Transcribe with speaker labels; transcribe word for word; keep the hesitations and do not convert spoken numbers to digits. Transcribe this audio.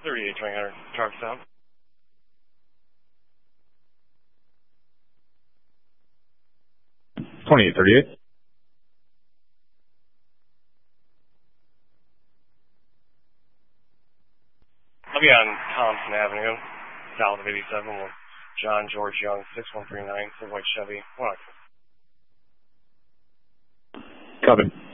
Speaker 1: thirty-eight twenty truck stop.
Speaker 2: twenty-eight thirty-eight.
Speaker 1: I'll be on Thompson Avenue, south of eighty-seven with John George Young, six one three nine, for white Chevy. One.
Speaker 2: Copy.